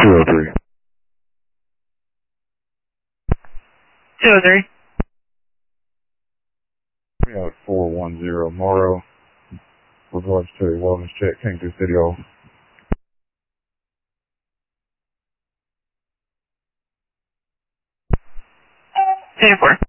203. 203. We have 410 Morrow. Regards to a wellness check came through City Hall. 204.